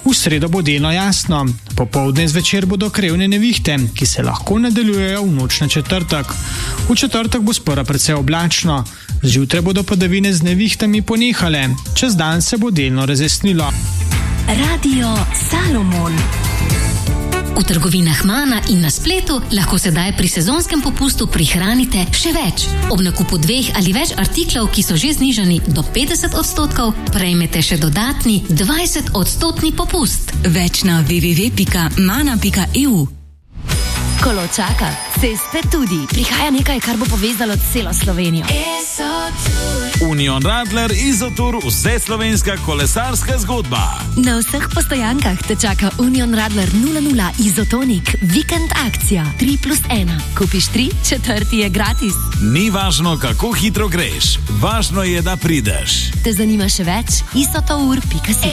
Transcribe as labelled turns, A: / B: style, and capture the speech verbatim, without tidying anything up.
A: V sredo bo delno jasno, popoldne in zvečer bodo krevne nevihte, ki se lahko nadaljujejo v noč na četrtek. V četrtek bo sprva precej oblačno, zjutraj bodo padavine z nevihtami ponehale, čez dan se bo delno razjasnilo.
B: Radio Salomon. V trgovinah Mana in na spletu lahko sedaj pri sezonskem popustu prihranite še več. Ob nakupu dveh ali več artiklov, ki so že znižani do petdeset odstotkov, prejmete še dodatni dvajset odstotni popust.
C: Več na w w w pika mana pika e u.
B: Kolo čaka, ceste tudi. Prihaja nekaj, kar bo povezalo celo Slovenijo.
D: Union Radler Izotur, vse slovenska kolesarska zgodba.
B: Na vseh postojankah te čaka Union Radler nula nula Izotonik, vikend akcija tri plus ena. Kupiš tri, četrti je gratis.
D: Ni važno, kako hitro greš, važno je, da prideš.
B: Te zanima še več? izotour pika si.